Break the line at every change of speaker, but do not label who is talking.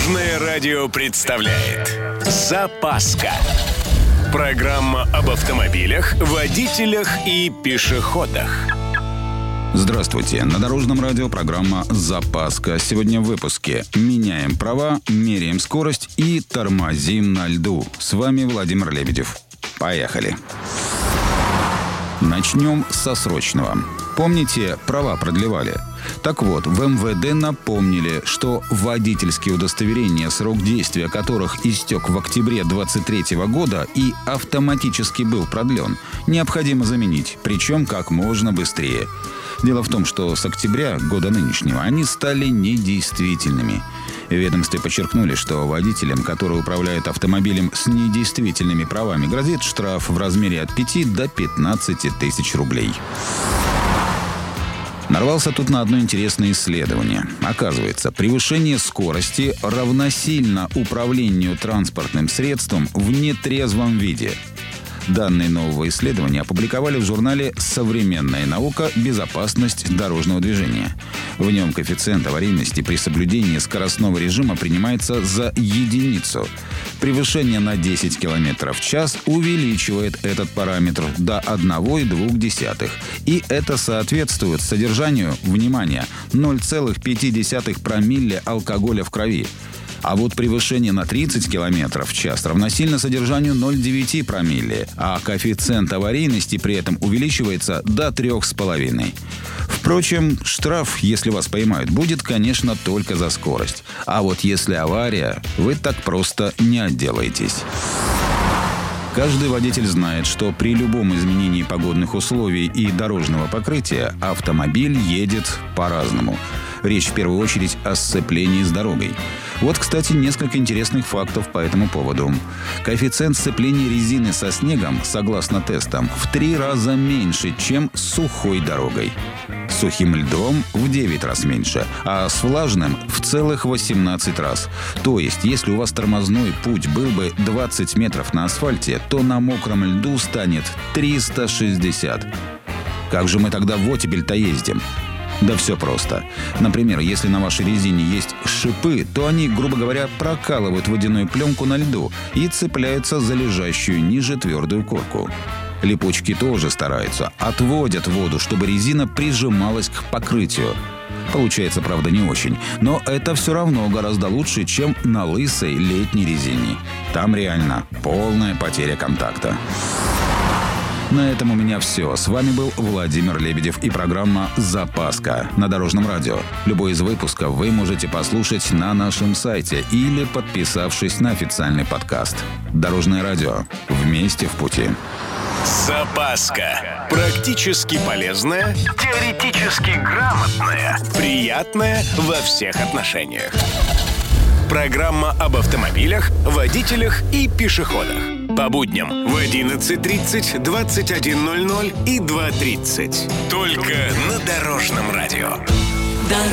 Дорожное радио представляет «Запаска». Программа об автомобилях, водителях и пешеходах.
Здравствуйте. На Дорожном радио программа «Запаска». Сегодня в выпуске меняем права, меряем скорость и тормозим на льду. С вами Владимир Лебедев. Поехали. Начнем со срочного. Помните, права продлевали? Так вот, в МВД напомнили, что водительские удостоверения, срок действия которых истек в октябре 2023 года и автоматически был продлен, необходимо заменить, причем как можно быстрее. Дело в том, что с октября года нынешнего они стали недействительными. В ведомстве подчеркнули, что водителям, которые управляют автомобилем с недействительными правами, грозит штраф в размере от 5 до 15 тысяч рублей. Нарвался тут на одно интересное исследование. Оказывается, превышение скорости равносильно управлению транспортным средством в нетрезвом виде. Данные нового исследования опубликовали в журнале «Современная наука. Безопасность дорожного движения». В нем коэффициент аварийности при соблюдении скоростного режима принимается за единицу. Превышение на 10 км в час увеличивает этот параметр до 1,2. И это соответствует содержанию, внимание, 0,5 промилле алкоголя в крови. А вот превышение на 30 км в час равносильно содержанию 0,9 промилле, а коэффициент аварийности при этом увеличивается до 3,5. Впрочем, штраф, если вас поймают, будет, конечно, только за скорость. А вот если авария, вы так просто не отделаетесь. Каждый водитель знает, что при любом изменении погодных условий и дорожного покрытия автомобиль едет по-разному. Речь в первую очередь о сцеплении с дорогой. Вот, кстати, несколько интересных фактов по этому поводу. Коэффициент сцепления резины со снегом, согласно тестам, в 3 раза меньше, чем с сухой дорогой. С сухим льдом в 9 раз меньше, а с влажным в целых 18 раз. То есть, если у вас тормозной путь был бы 20 метров на асфальте, то на мокром льду станет 360. Как же мы тогда в оттепель-то ездим? Да все просто. Например, если на вашей резине есть шипы, то они, грубо говоря, прокалывают водяную пленку на льду и цепляются за лежащую ниже твердую корку. Липучки тоже стараются, отводят воду, чтобы резина прижималась к покрытию. Получается, правда, не очень, но это все равно гораздо лучше, чем на лысой летней резине. Там реально полная потеря контакта. На этом у меня все. С вами был Владимир Лебедев и программа «Запаска» на Дорожном радио. Любой из выпусков вы можете послушать на нашем сайте или подписавшись на официальный подкаст. Дорожное радио. Вместе в пути.
«Запаска». Практически полезная, теоретически грамотная, приятная во всех отношениях. Программа об автомобилях, водителях и пешеходах. По будням в 11:30, 21:00 и 2:30. Только на Дорожном радио.